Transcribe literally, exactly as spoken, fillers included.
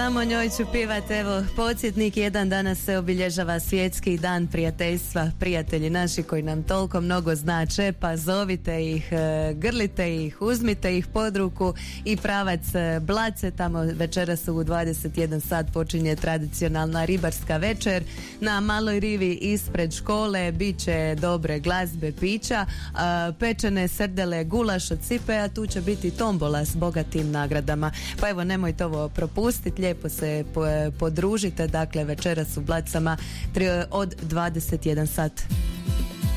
Samo njoj ću pivat, evo, podsjetnik, jedan danas se obilježava svjetski dan prijateljstva. Prijatelji naši koji nam toliko mnogo znače, pa zovite ih, grlite ih, uzmite ih pod ruku i pravac Blace, tamo večeras u dvadeset jedan sat počinje tradicionalna ribarska večer. Na maloj rivi ispred škole bit će dobre glazbe, pića, pečene srdele, gulaš od cipe, a tu će biti tombola s bogatim nagradama. Pa evo, nemojte ovo propustiti, lijepo se podružite, dakle večeras u Blacama od dvadeset jedan sat.